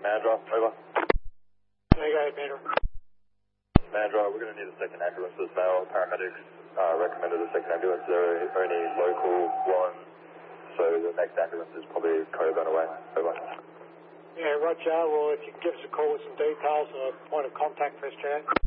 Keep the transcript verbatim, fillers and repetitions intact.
Mandra, over. There you go, Mandra. Mandra, we're going to need a second ambulance as well. Paramedics uh, recommended a second ambulance. They're only local one, so the next ambulance is probably Coburn away. Over. Yeah, Roger. Well, if you can give us a call with some details or a point of contact for us, Chad.